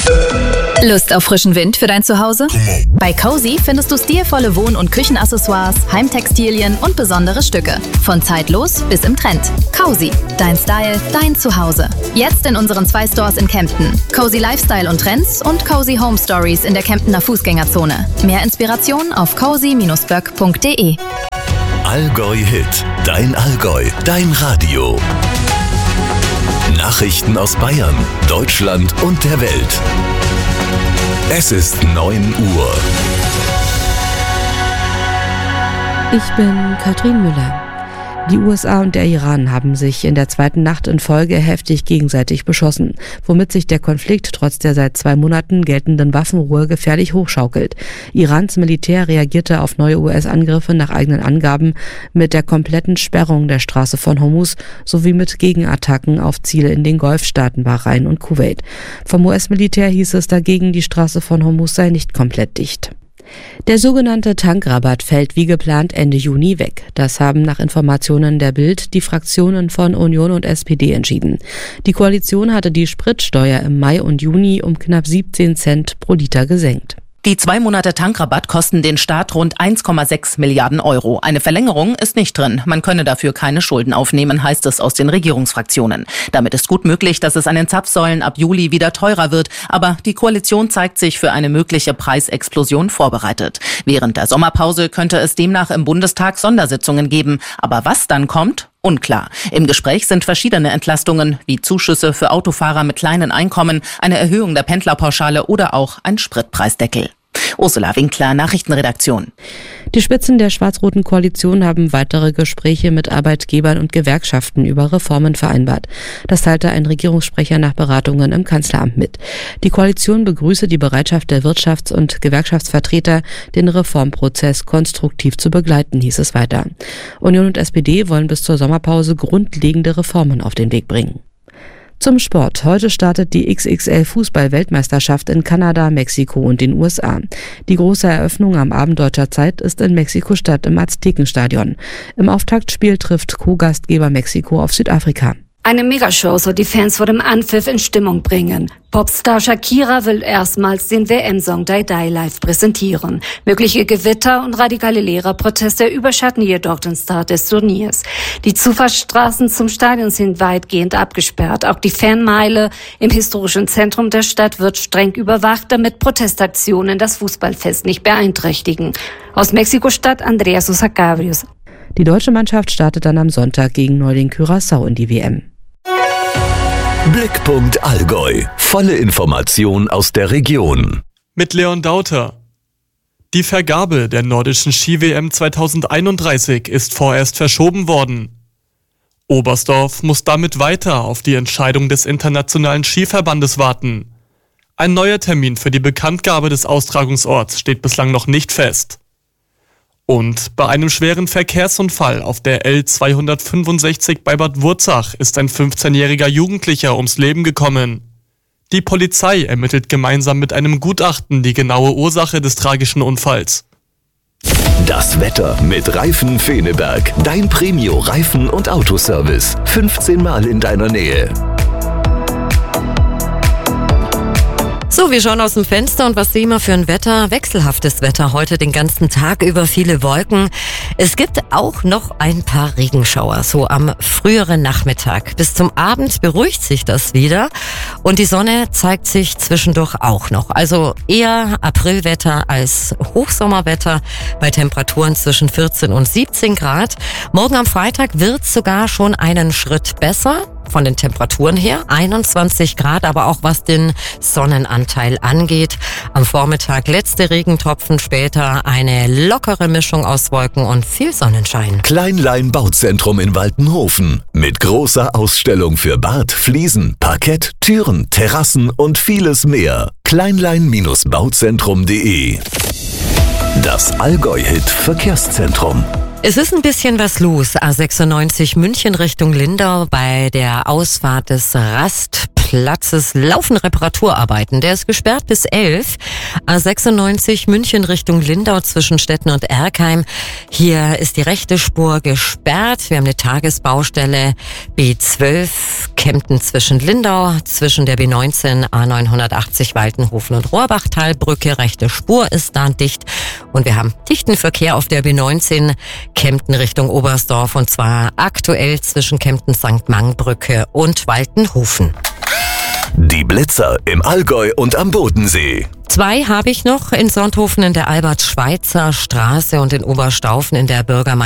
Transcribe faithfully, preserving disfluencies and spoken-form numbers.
Lust auf frischen Wind für dein Zuhause? Bei Cozy findest du stilvolle Wohn- und Küchenaccessoires, Heimtextilien und besondere Stücke. Von zeitlos bis im Trend. Cozy, dein Style, dein Zuhause. Jetzt in unseren zwei Stores in Kempten. Cozy Lifestyle und Trends und Cozy Home Stories in der Kemptener Fußgängerzone. Mehr Inspiration auf cozy Bindestrich böck Punkt de. Allgäu Hit, dein Allgäu, dein Radio. Nachrichten aus Bayern, Deutschland und der Welt. Es ist neun Uhr. Ich bin Katrin Müller. Die U S A und der Iran haben sich in der zweiten Nacht in Folge heftig gegenseitig beschossen, womit sich der Konflikt trotz der seit zwei Monaten geltenden Waffenruhe gefährlich hochschaukelt. Irans Militär reagierte auf neue U S-Angriffe nach eigenen Angaben mit der kompletten Sperrung der Straße von Hormuz sowie mit Gegenattacken auf Ziele in den Golfstaaten Bahrain und Kuwait. Vom U S-Militär hieß es dagegen, die Straße von Hormuz sei nicht komplett dicht. Der sogenannte Tankrabatt fällt wie geplant Ende Juni weg. Das haben nach Informationen der Bild die Fraktionen von Union und S P D entschieden. Die Koalition hatte die Spritsteuer im Mai und Juni um knapp siebzehn Cent pro Liter gesenkt. Die zwei Monate Tankrabatt kosten den Staat rund eins Komma sechs Milliarden Euro. Eine Verlängerung ist nicht drin. Man könne dafür keine Schulden aufnehmen, heißt es aus den Regierungsfraktionen. Damit ist gut möglich, dass es an den Zapfsäulen ab Juli wieder teurer wird. Aber die Koalition zeigt sich für eine mögliche Preisexplosion vorbereitet. Während der Sommerpause könnte es demnach im Bundestag Sondersitzungen geben. Aber was dann kommt? Unklar. Im Gespräch sind verschiedene Entlastungen, wie Zuschüsse für Autofahrer mit kleinen Einkommen, eine Erhöhung der Pendlerpauschale oder auch ein Spritpreisdeckel. Ursula Winkler, Nachrichtenredaktion. Die Spitzen der schwarz-roten Koalition haben weitere Gespräche mit Arbeitgebern und Gewerkschaften über Reformen vereinbart. Das teilte ein Regierungssprecher nach Beratungen im Kanzleramt mit. Die Koalition begrüße die Bereitschaft der Wirtschafts- und Gewerkschaftsvertreter, den Reformprozess konstruktiv zu begleiten, hieß es weiter. Union und S P D wollen bis zur Sommerpause grundlegende Reformen auf den Weg bringen. Zum Sport. Heute startet die X X L-Fußball-Weltmeisterschaft in Kanada, Mexiko und den U S A. Die große Eröffnung am Abend deutscher Zeit ist in Mexiko-Stadt im Aztekenstadion. Im Auftaktspiel trifft Co-Gastgeber Mexiko auf Südafrika. Eine Megashow soll die Fans vor dem Anpfiff in Stimmung bringen. Popstar Shakira will erstmals den W M-Song Die Die live präsentieren. Mögliche Gewitter und radikale Lehrerproteste überschatten jedoch den Start des Turniers. Die Zufahrtsstraßen zum Stadion sind weitgehend abgesperrt. Auch die Fanmeile im historischen Zentrum der Stadt wird streng überwacht, damit Protestaktionen das Fußballfest nicht beeinträchtigen. Aus Mexiko-Stadt Andreas Sosa Cabrios. Die deutsche Mannschaft startet dann am Sonntag gegen Neuling Curaçao in die W M. Blickpunkt Allgäu. Volle Information aus der Region. Mit Leon Dauter. Die Vergabe der nordischen Ski-W M zweitausendeinunddreißig ist vorerst verschoben worden. Oberstdorf muss damit weiter auf die Entscheidung des Internationalen Skiverbandes warten. Ein neuer Termin für die Bekanntgabe des Austragungsorts steht bislang noch nicht fest. Und bei einem schweren Verkehrsunfall auf der L zweihundertfünfundsechzig bei Bad Wurzach ist ein fünfzehnjähriger Jugendlicher ums Leben gekommen. Die Polizei ermittelt gemeinsam mit einem Gutachten die genaue Ursache des tragischen Unfalls. Das Wetter mit Reifen Feneberg. Dein Premio-Reifen- und Autoservice. fünfzehn Mal in deiner Nähe. So, wir schauen aus dem Fenster und was sehen wir für ein Wetter? Wechselhaftes Wetter heute den ganzen Tag über, viele Wolken. Es gibt auch noch ein paar Regenschauer, so am früheren Nachmittag. Bis zum Abend beruhigt sich das wieder und die Sonne zeigt sich zwischendurch auch noch. Also eher Aprilwetter als Hochsommerwetter bei Temperaturen zwischen vierzehn und siebzehn Grad. Morgen am Freitag wird's sogar schon einen Schritt besser. Von den Temperaturen her einundzwanzig Grad, aber auch was den Sonnenanteil angeht. Am Vormittag letzte Regentropfen, später eine lockere Mischung aus Wolken und viel Sonnenschein. Kleinlein Bauzentrum in Waltenhofen mit großer Ausstellung für Bad, Fliesen, Parkett, Türen, Terrassen und vieles mehr. Kleinlein Bauzentrum punkt de. Das Allgäu-Hit Verkehrszentrum. Es ist ein bisschen was los. A sechsundneunzig München Richtung Lindau bei der Ausfahrt des Rastplatz. Platz. Es laufen Reparaturarbeiten. Der ist gesperrt bis elf. A sechsundneunzig München Richtung Lindau zwischen Stetten und Erkheim. Hier ist die rechte Spur gesperrt. Wir haben eine Tagesbaustelle. B zwölf Kempten zwischen Lindau, zwischen der B neunzehn, A neunhundertachtzig Waltenhofen und Rohrbachtalbrücke. Rechte Spur ist da dicht. Und wir haben dichten Verkehr auf der B neunzehn Kempten Richtung Oberstdorf und zwar aktuell zwischen Kempten Sankt Mangbrücke und Waltenhofen. Die Blitzer im Allgäu und am Bodensee. Zwei habe ich noch in Sonthofen in der Albert-Schweitzer Straße und in Oberstaufen in der Bürgermeister